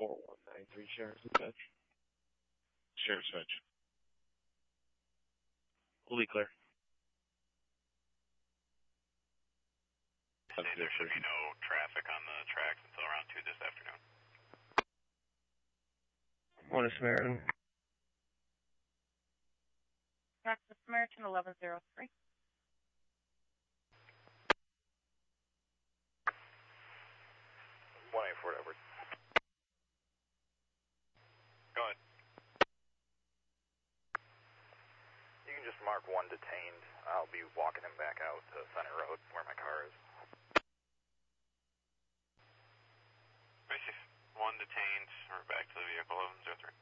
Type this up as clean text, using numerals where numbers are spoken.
4193 Sheriff's Dispatch. Sheriff's Dispatch. We'll be clear. There should be no traffic on the tracks until around 2 this afternoon. One is Samaritan. Maxis Samaritan 1103. 184 Edward. Go ahead. You can just mark 1 detained. I'll be walking him back out to Center Road where my car is. 1 detained. We're back to the vehicle 1103.